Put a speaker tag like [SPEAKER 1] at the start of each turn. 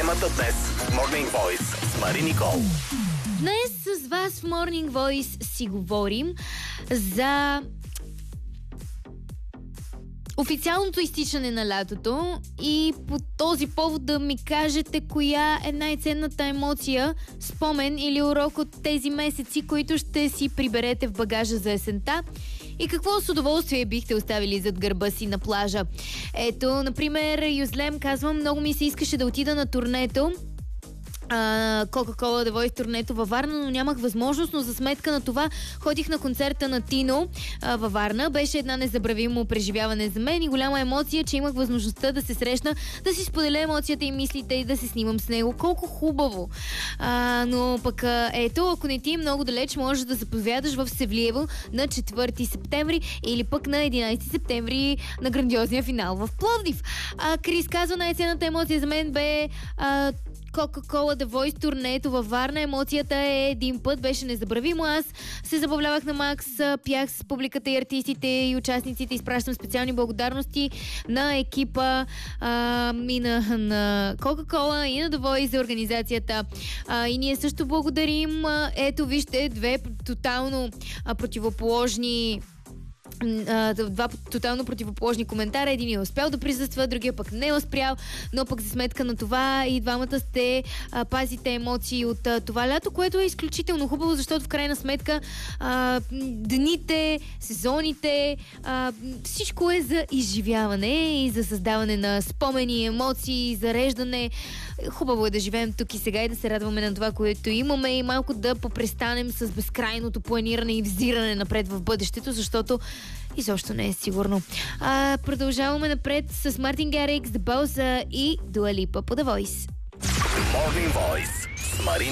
[SPEAKER 1] Темата днес в Morning Voice с Мари Никол.
[SPEAKER 2] Днес с вас в Morning Voice си говорим за официалното изтичане на лятото и по този повод да ми кажете коя е най-ценната емоция, спомен или урок от тези месеци, които ще си приберете в багажа за есента. И какво с удоволствие бихте оставили зад гърба си на плажа? Ето, например, Юзлем казва, много ми се искаше да отида на турнето. Coca-Cola The Voice турнето във Варна, но нямах възможност, но за сметка на това ходих на концерта на Тино във Варна. Беше една незабравимо преживяване за мен и голяма емоция, че имах възможността да се срещна, да си споделя емоцията и мислите и да се снимам с него. Колко хубаво! Но пък ето, ако не ти е много далеч, можеш да заповядаш в Севлиево на 4 септември или пък на 11 септември на грандиозния финал в Пловдив. Крис казва, най-ценната емоция за мен бе Coca-Cola The Voice турнето във Варна. Емоцията е един път, беше незабравимо. Аз се забавлявах на Макс, пях с публиката и артистите и участниците. Изпращам специални благодарности на екипа и на Coca-Cola и на The Voice за организацията. И ние също благодарим. Ето вижте, две тотално противоположни два тотално противоположни коментара. Един е успял да присъства, другия пък не е успял, но пък за сметка на това и двамата сте пазите емоции от това лято, което е изключително хубаво, защото в крайна сметка дните, сезоните, всичко е за изживяване и за създаване на спомени, емоции, зареждане. Хубаво е да живеем тук и сега и да се радваме на това, което имаме и малко да попрестанем с безкрайното планиране и взиране напред в бъдещето, защото изобщо не е сигурно. Продължаваме напред с Мартин Гарикс, The Boss и Дуа Липа по The Voice.
[SPEAKER 1] Morning Voice с Мари